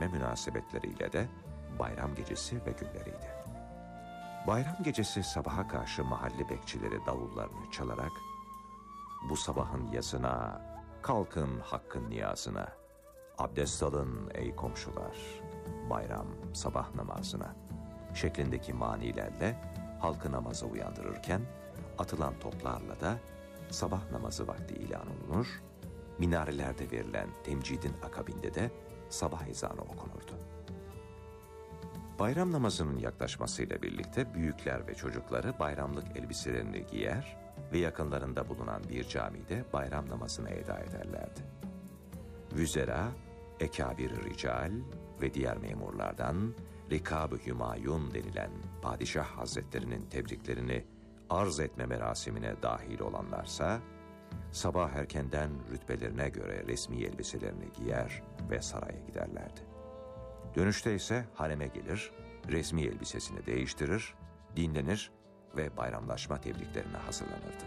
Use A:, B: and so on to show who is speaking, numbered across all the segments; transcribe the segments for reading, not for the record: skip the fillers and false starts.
A: verme münasebetleriyle de bayram gecesi ve günleriydi. Bayram gecesi sabaha karşı mahalle bekçileri davullarını çalarak "Bu sabahın yasına, kalkın hakkın niyazına, abdest alın ey komşular, bayram sabah namazına" şeklindeki manilerle halkı namaza uyandırırken atılan toplarla da sabah namazı vakti ilan olunur, minarelerde verilen temcidin akabinde de sabah ezanı okunurdu. Bayram namazının yaklaşmasıyla birlikte büyükler ve çocukları bayramlık elbiselerini giyer ve yakınlarında bulunan bir camide bayram namazını eda ederlerdi. Vüzera, ekabir rical ve diğer memurlardan Rikab-ı Hümayun denilen padişah hazretlerinin tebriklerini arz etme merasimine dahil olanlarsa, sabah erkenden rütbelerine göre resmi elbiselerini giyer ve saraya giderlerdi. Dönüşte ise hareme gelir, resmi elbisesini değiştirir, dinlenir ve bayramlaşma tebriklerine hazırlanırdı.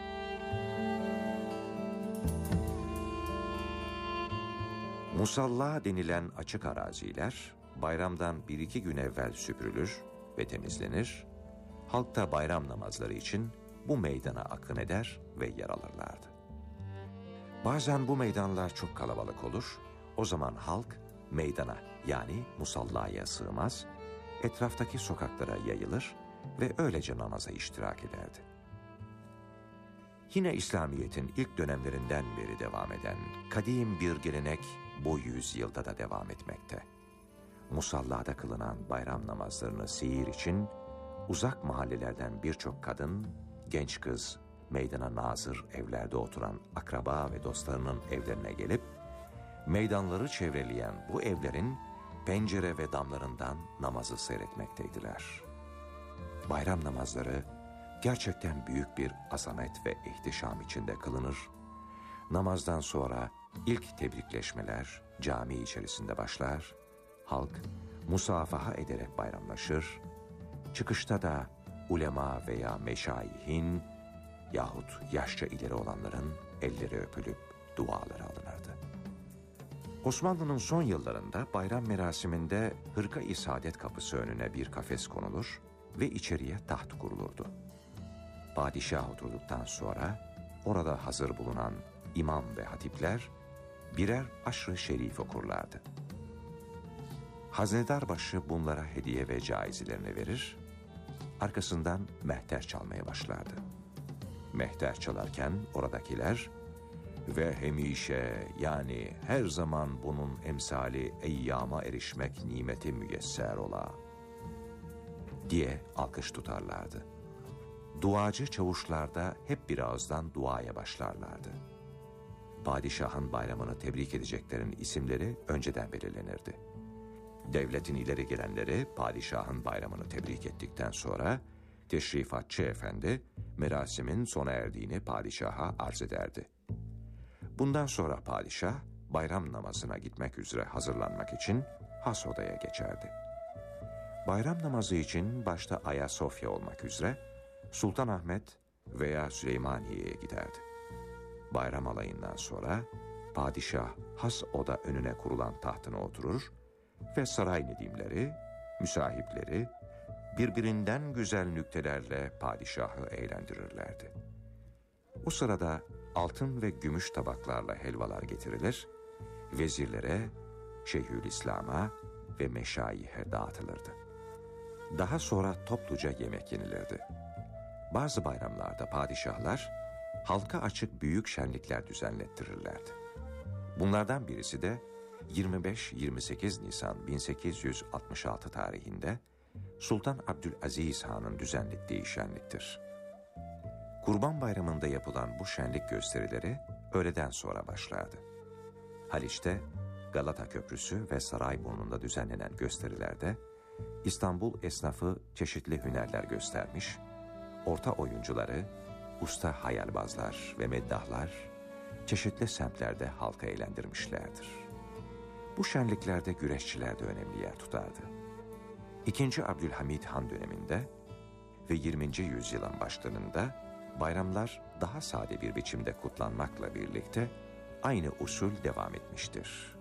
A: Musalla denilen açık araziler bayramdan 1-2 gün evvel süpürülür ve temizlenir, halk da bayram namazları için bu meydana akın eder ve yer alırlardı. Bazen bu meydanlar çok kalabalık olur, o zaman halk meydana yani musallaya sığmaz, etraftaki sokaklara yayılır ve öylece namaza iştirak ederdi. Yine İslamiyet'in ilk dönemlerinden beri devam eden kadim bir gelenek bu yüzyılda da devam etmekte. Musallada kılınan bayram namazlarını seyir için uzak mahallelerden birçok kadın, genç kız, meydana nazır evlerde oturan akraba ve dostlarının evlerine gelip, meydanları çevreleyen bu evlerin pencere ve damlarından namazı seyretmekteydiler. Bayram namazları gerçekten büyük bir azamet ve ihtişam içinde kılınır. Namazdan sonra ilk tebrikleşmeler cami içerisinde başlar, halk musafaha ederek bayramlaşır, çıkışta da ulema veya meşayihin yahut yaşça ileri olanların elleri öpülüp duaları alınırdı. Osmanlı'nın son yıllarında bayram merasiminde Hırka-i Saadet kapısı önüne bir kafes konulur ve içeriye taht kurulurdu. Padişah oturduktan sonra orada hazır bulunan imam ve hatipler birer aşr-ı şerif okurlardı. Haznedarbaşı bunlara hediye ve caizelerini verir, arkasından mehter çalmaya başlardı. Mehter çalarken oradakiler "Ve hemişe yani her zaman bunun emsali eyyama erişmek nimeti müyesser ola" diye alkış tutarlardı. Duacı çavuşlar da hep bir ağızdan duaya başlarlardı. Padişahın bayramını tebrik edeceklerin isimleri önceden belirlenirdi. Devletin ileri gelenleri padişahın bayramını tebrik ettikten sonra teşrifatçı efendi merasimin sona erdiğini padişaha arz ederdi. Bundan sonra padişah bayram namazına gitmek üzere hazırlanmak için has odaya geçerdi. Bayram namazı için başta Ayasofya olmak üzere Sultanahmet veya Süleymaniye'ye giderdi. Bayram alayından sonra padişah has oda önüne kurulan tahtına oturur ve saray nedimleri, müsahipleri birbirinden güzel nüktelerle padişahı eğlendirirlerdi. O sırada altın ve gümüş tabaklarla helvalar getirilir, vezirlere, Şeyhülislam'a ve meşayihe dağıtılırdı. Daha sonra topluca yemek yenilirdi. Bazı bayramlarda padişahlar halka açık büyük şenlikler düzenlettirirlerdi. Bunlardan birisi de 25-28 Nisan 1866 tarihinde Sultan Abdülaziz Han'ın düzenlettiği şenliktir. Kurban Bayramı'nda yapılan bu şenlik gösterileri öğleden sonra başlardı. Haliç'te, Galata Köprüsü ve Sarayburnu'nda düzenlenen gösterilerde İstanbul esnafı çeşitli hünerler göstermiş, orta oyuncuları, usta hayalbazlar ve meddahlar çeşitli semtlerde halka eğlendirmişlerdir. Bu şenliklerde güreşçiler de önemli yer tutardı. 2. Abdülhamit Han döneminde ve 20. yüzyılın başlarında bayramlar daha sade bir biçimde kutlanmakla birlikte aynı usul devam etmiştir.